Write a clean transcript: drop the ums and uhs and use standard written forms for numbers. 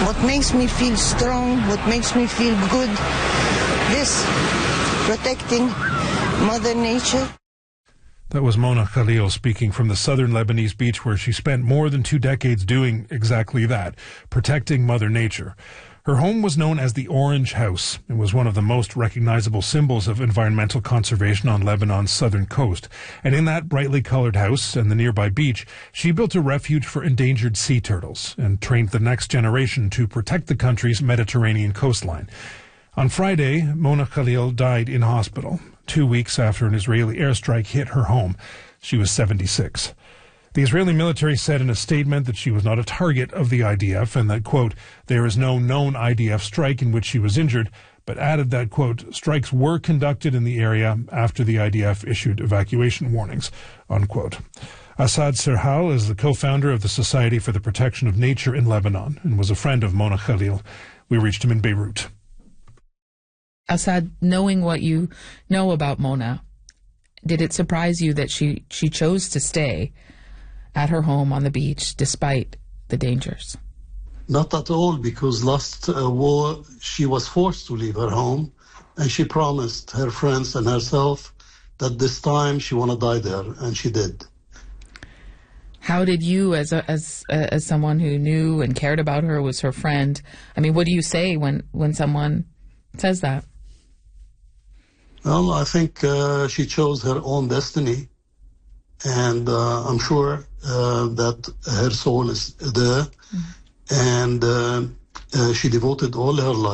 What makes me feel strong, what makes me feel good, this, protecting Mother Nature. That was Mona Khalil speaking from the southern Lebanese beach, where she spent more than 2 decades doing exactly that, protecting Mother Nature. Her home was known as the Orange House. It was one of the most recognizable symbols of environmental conservation on Lebanon's southern coast. And in that brightly colored house and the nearby beach, she built a refuge for endangered sea turtles and trained the next generation to protect the country's Mediterranean coastline. On Friday, Mona Khalil died in hospital, 2 weeks after an Israeli airstrike hit her home. She was 76. The Israeli military said in a statement that she was not a target of the IDF and that, quote, there is no known IDF strike in which she was injured, but added that, quote, strikes were conducted in the area after the IDF issued evacuation warnings, unquote. Assad Serhal is the co-founder of the Society for the Protection of Nature in Lebanon and was a friend of Mona Khalil. We reached him in Beirut. Assad, knowing what you know about Mona, did it surprise you that she chose to stay at her home on the beach despite the dangers? Not at all, because last war she was forced to leave her home, and she promised her friends and herself that this time she want to die there, and she did. How did you, as someone who knew and cared about her, was her friend, I mean, what do you say when someone says that? Well, I think she chose her own destiny, and I'm sure that her soul is there, and she devoted all her life